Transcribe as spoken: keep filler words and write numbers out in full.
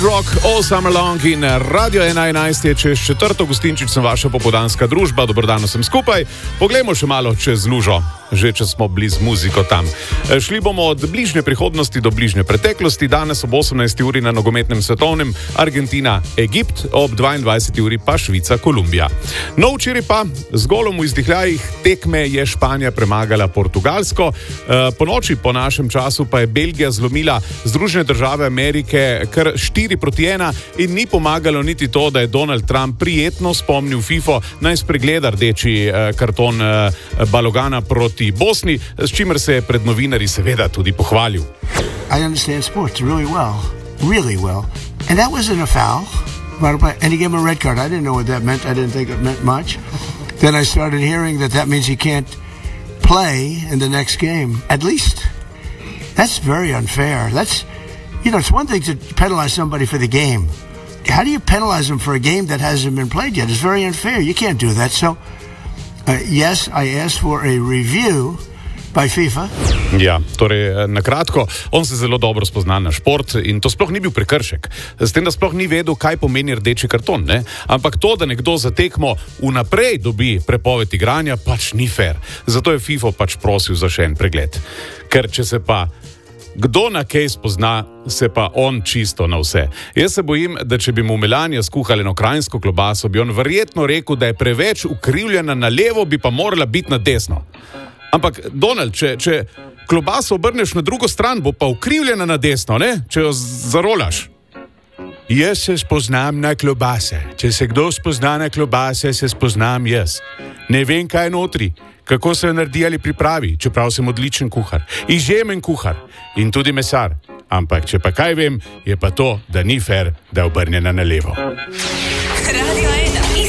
Rock all summer long in Radio ena enajst je čez četrto gostinčič, sem vaša popoldanska družba, dobrodano sem skupaj. Poglejmo še malo čez lužo, že če smo bliz muziko tam. Šli bomo od bližnje prihodnosti do bližnje preteklosti, danes ob osemnajsti uri na nogometnem svetovnem Argentina-Egipt, ob dvaindvajseti uri pa Švica-Kolumbija. No, včeraj pa z golom v izdihljajih tekme je Španija premagala Portugalsko, po noči po našem času pa je Belgija zlomila Združene države Amerike kar štiri proti ena in ni pomagalo niti to, da je Donald Trump prijetno spomnil FIFO naj spregleda rdeči karton Balogana proti Bosni, s čimer se je pred novinarji seveda tudi pohvalil. I understand sports really well, really well. And that wasn't a foul. And he gave him a red card. I didn't know what that meant. I didn't think it meant much. Then I started hearing that that means he can't play in the next game. At least that's very unfair. That's You know, it's one thing to penalize somebody for the game. How do you penalize them for a game that hasn't been played yet? It's very unfair. You can't do that. So, uh, yes, I asked for a review by FIFA. Ja, torej, na kratko, on se zelo dobro spozna na šport in to sploh ni bil prekršek. S tem, da sploh ni vedel, kaj pomeni rdeči karton, ne? Ampak to, da nekdo za tekmo vnaprej dobi prepoved igranja, pač ni fair. Zato je FIFA pač prosil za še en pregled. Ker če se pa kdo na kaj spozna, se pa on čisto na vse. Jaz se bojim, da če bi mu Melania skuhali eno krajinsko klobaso, bi on verjetno rekel, da je preveč ukrivljena na levo, bi pa morala biti na desno. Ampak, Donald, če, če klobaso obrneš na drugo stran, bo pa ukrivljena na desno, ne? Če jo zarolaš. Jaz se spoznam na klobase. Če se kdo spozna na klobase, se spoznam jaz. Ne vem, kaj je notri, kako se jo naredi ali pripravi, čeprav sem odličen kuhar. Izjemen kuhar in tudi mesar. Ampak, če pa kaj vem, je pa to, da ni fair, da je obrnjena na levo. Radio